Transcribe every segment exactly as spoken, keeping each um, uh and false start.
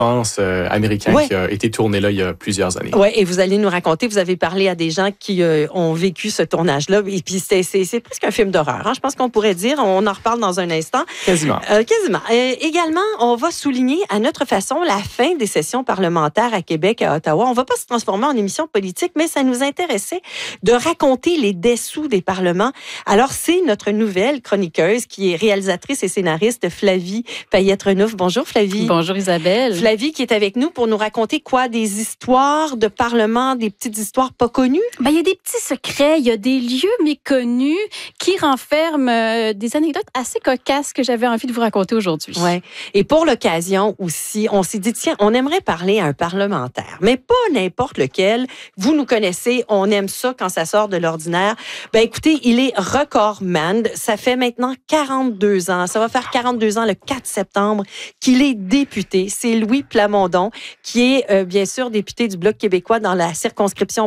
suspense euh, américain ouais. qui a été tourné là il y a plusieurs années. Oui, et vous allez nous raconter, vous avez parlé à des gens qui euh, ont vécu ce tournage-là, et puis c'est, c'est, c'est presque un film d'horreur, hein, je pense qu'on pourrait dire, on en reparle dans un instant. Quasiment. Euh, quasiment. Euh, également, on va souligner à notre façon la fin des sessions parlementaires à Québec, à Ottawa. On ne va pas se transformer en émission politique, mais ça nous intéressait de raconter les dessous des parlements. Alors, c'est notre nouvelle chroniqueuse qui est réalisatrice et scénariste, Flavie Payette-Renouf. Bonjour, Flavie. Bonjour, Isabelle. Flavie qui est avec nous pour nous raconter quoi? Des histoires de parlement, des petites histoires pas connues? Ben, il y a des petits secrets, il y a des lieux méconnus qui renferment euh, des anecdotes assez cocasses que j'avais envie de vous raconter aujourd'hui. Ouais. Et pour l'occasion aussi, on s'est dit, tiens, on aimerait parler à un parlementaire, mais pas n'importe lequel. Vous nous connaissez, on aime ça quand ça sort de l'ordinaire. Ben écoutez, il est recordman. Ça fait maintenant quarante-deux ans. Ça va faire quarante-deux ans le quatre septembre qu'il est député. C'est Louis Plamondon, qui est euh, bien sûr député du Bloc québécois dans la circonscription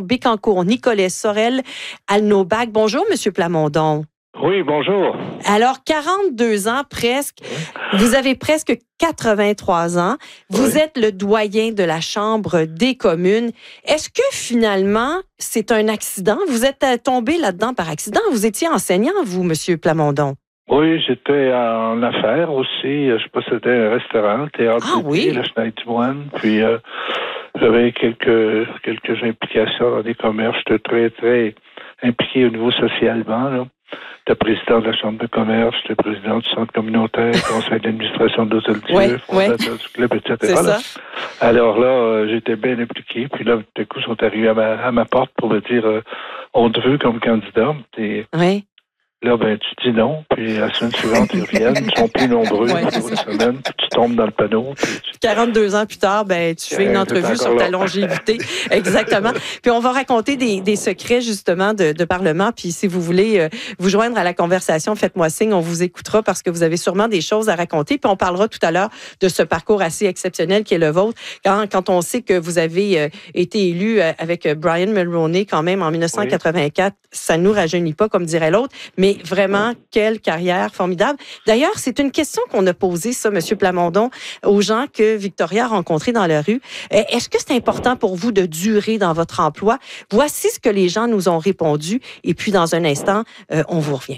Bécancour-Nicolet-Sorel-Alnobac. Bonjour, Monsieur Plamondon. Oui, bonjour. Alors, quarante-deux ans presque. Vous avez presque quatre-vingt-trois ans. Vous oui. êtes le doyen de la Chambre des communes. Est-ce que finalement, c'est un accident? Vous êtes tombé là-dedans par accident? Vous étiez enseignant, vous, Monsieur Plamondon? Oui, j'étais en affaires aussi. Je possédais un restaurant, Théâtre ah, du oui? la Schneiderman. Puis, euh, j'avais quelques, quelques implications dans des commerces. J'étais très, très impliqué au niveau socialement, là. J'étais président de la Chambre de commerce, j'étais président du centre communautaire, conseil d'administration de l'Hôtel Dieu, ouais, fondateur ouais. du club, et cetera. C'est ça. Alors là, euh, j'étais bien impliqué. Puis là, tout à coup, ils sont arrivés à ma, à ma porte pour me dire euh, on te veut comme candidat. Et oui. là, ben, tu dis non, puis la semaine suivante, ils reviennent, ils sont plus nombreux ouais, pour une semaine, puis tu tombes dans le panneau. Puis tu... quarante-deux ans plus tard, ben, tu fais une entrevue sur ta longévité. Exactement. Puis on va raconter des, des secrets, justement, de, de Parlement. Puis si vous voulez euh, vous joindre à la conversation, faites-moi signe, on vous écoutera parce que vous avez sûrement des choses à raconter. Puis on parlera tout à l'heure de ce parcours assez exceptionnel qui est le vôtre. Quand, quand on sait que vous avez euh, été élu euh, avec Brian Mulroney, quand même, en dix-neuf cent quatre-vingt-quatre, oui. Ça nous rajeunit pas, comme dirait l'autre. Mais vraiment, quelle carrière formidable. D'ailleurs, c'est une question qu'on a posée, ça, M. Plamondon, aux gens que Victoria a rencontrés dans la rue. Est-ce que c'est important pour vous de durer dans votre emploi? Voici ce que les gens nous ont répondu. Et puis, dans un instant, euh, on vous revient.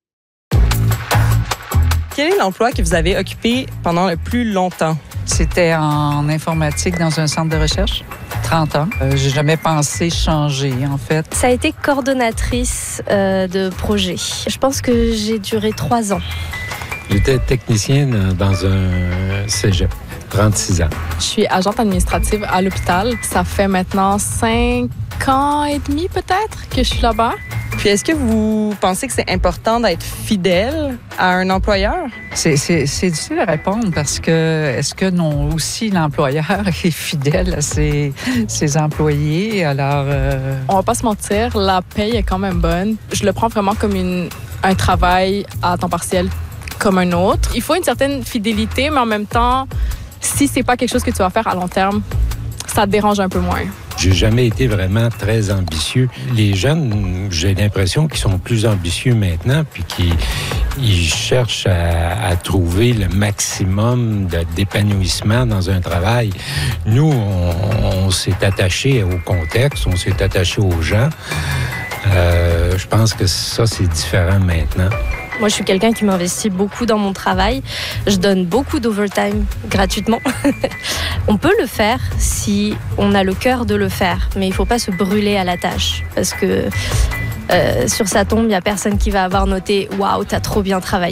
Quel est l'emploi que vous avez occupé pendant le plus longtemps? C'était en informatique dans un centre de recherche. trente ans. Euh, j'ai jamais pensé changer, en fait. Ça a été coordonnatrice euh, de projet. Je pense que j'ai duré trois ans. J'étais technicienne dans un cégep, trente-six ans. Je suis agente administrative à l'hôpital. Ça fait maintenant cinq ans et demi peut-être que je suis là-bas. Puis est-ce que vous pensez que c'est important d'être fidèle à un employeur? C'est, c'est, c'est difficile à répondre parce que est-ce que non aussi l'employeur est fidèle à ses, ses employés? Alors, euh... on va pas se mentir, la paye est quand même bonne. Je le prends vraiment comme une, un travail à temps partiel comme un autre. Il faut une certaine fidélité, mais en même temps, si c'est pas quelque chose que tu vas faire à long terme, ça te dérange un peu moins. J'ai jamais été vraiment très ambitieux. Les jeunes, j'ai l'impression qu'ils sont plus ambitieux maintenant, puis qu'ils ils cherchent à, à trouver le maximum de, d'épanouissement dans un travail. Nous, on, on s'est attaché au contexte, on s'est attaché aux gens. Euh, je pense que ça, c'est différent maintenant. Moi, je suis quelqu'un qui m'investit beaucoup dans mon travail. Je donne beaucoup d'overtime gratuitement. On peut le faire si on a le cœur de le faire, mais il ne faut pas se brûler à la tâche. Parce que euh, sur sa tombe, il n'y a personne qui va avoir noté « Waouh, t'as trop bien travaillé ».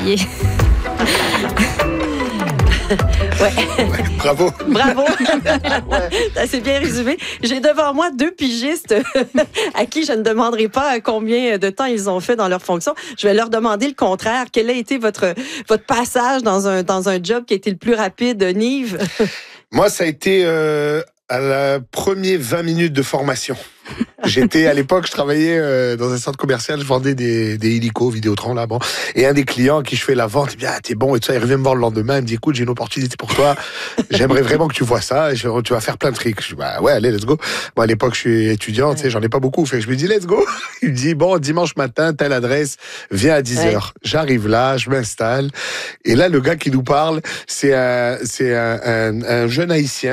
Ouais. Ouais, bravo. Bravo. Ouais. C'est bien résumé. J'ai devant moi deux pigistes à qui je ne demanderai pas combien de temps ils ont fait dans leur fonction. Je vais leur demander le contraire. Quel a été votre, votre passage dans un, dans un job qui a été le plus rapide, Nive? Moi, ça a été euh, à la première vingt minutes de formation. J'étais, à l'époque, je travaillais euh, dans un centre commercial, je vendais des, des hélicos, Vidéotron, là, bon. Et un des clients à qui je fais la vente, il me dit, ah, t'es bon, et tout ça, il revient me voir le lendemain, il me dit, écoute, j'ai une opportunité pour toi, j'aimerais vraiment que tu vois ça, et je, tu vas faire plein de trucs. Je dis, bah, ouais, allez, let's go. Moi, à l'époque, je suis étudiant, tu sais, j'en ai pas beaucoup, fait que je me dis, let's go. Il me dit, bon, dimanche matin, telle adresse, viens à dix heures. Ouais. J'arrive là, je m'installe, et là, le gars qui nous parle, c'est un, c'est un, un, un jeune haïtien.